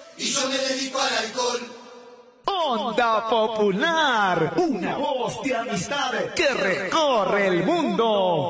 y yo me dedico al alcohol. Onda Popular, una voz de amistad que recorre el mundo.